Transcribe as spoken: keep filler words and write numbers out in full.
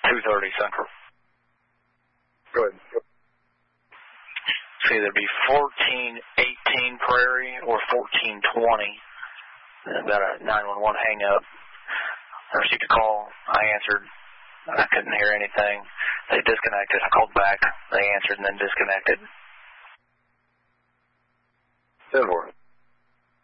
two thirty Central. Go ahead. It's either be fourteen eighteen Prairie or fourteen twenty. About a nine one one hang-up. I received a call. I answered. I couldn't hear anything. They disconnected. I called back. They answered and then disconnected. ten four.